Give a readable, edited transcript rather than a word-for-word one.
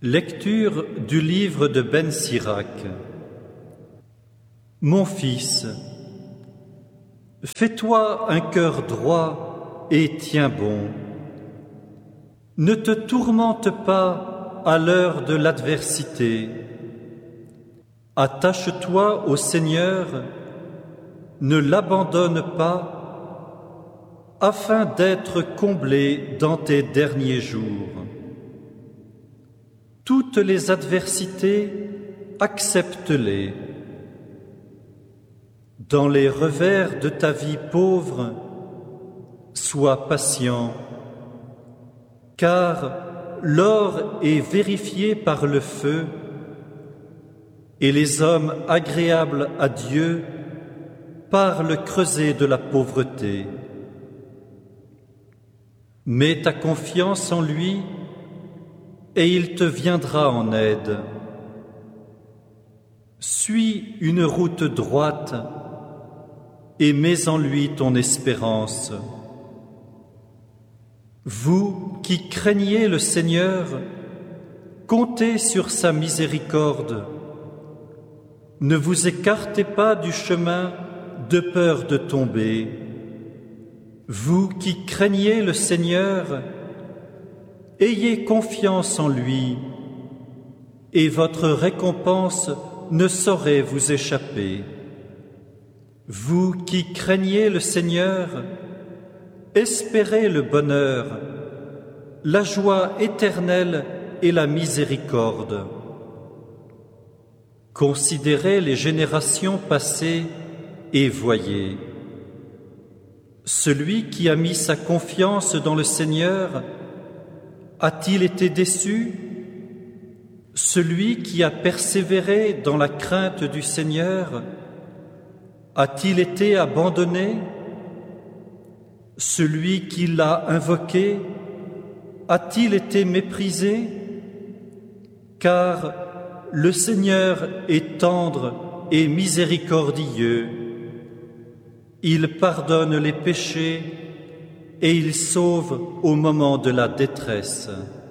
Lecture du livre de Ben Sirac. Mon fils, fais-toi un cœur droit et tiens bon. Ne te tourmente pas à l'heure de l'adversité. Attache-toi au Seigneur, ne l'abandonne pas, afin d'être comblé dans tes derniers jours. Toutes les adversités, accepte-les. Dans les revers de ta vie pauvre, sois patient, car l'or est vérifié par le feu, et les hommes agréables à Dieu par le creuset de la pauvreté. Mets ta confiance en lui, et il te viendra en aide. Suis une route droite et mets en lui ton espérance. Vous qui craignez le Seigneur, comptez sur sa miséricorde. Ne vous écartez pas du chemin de peur de tomber. Vous qui craignez le Seigneur, ayez confiance en lui, et votre récompense ne saurait vous échapper. Vous qui craignez le Seigneur, espérez le bonheur, la joie éternelle et la miséricorde. Considérez les générations passées et voyez. Celui qui a mis sa confiance dans le Seigneur a-t-il été déçu? Celui qui a persévéré dans la crainte du Seigneur a-t-il été abandonné? Celui qui l'a invoqué a-t-il été méprisé? Car le Seigneur est tendre et miséricordieux. Il pardonne les péchés et il sauve au moment de la détresse.